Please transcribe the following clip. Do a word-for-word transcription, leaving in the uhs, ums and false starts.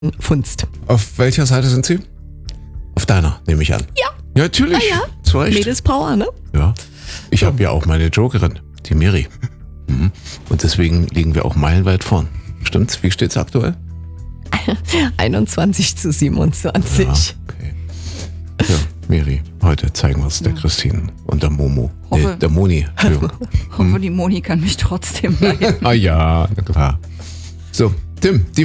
Funst. Auf welcher Seite sind Sie? Auf deiner, nehme ich an. Ja. Ja, natürlich. Ah, ja. Zu Recht. Mädels Power, ne? Ja. Ich habe ja auch meine Jokerin, die Miri. Mhm. Und deswegen liegen wir auch meilenweit vorn. Stimmt's? Wie steht's aktuell? einundzwanzig zu siebenundzwanzig. Ah, okay. Ja, Miri, heute zeigen wir es der Christine und der Momo. Hoffe- Nee, der Moni. Entschuldigung. Hoffe, die Moni kann mich trotzdem leiden. Ah ja, na klar. So, Tim, die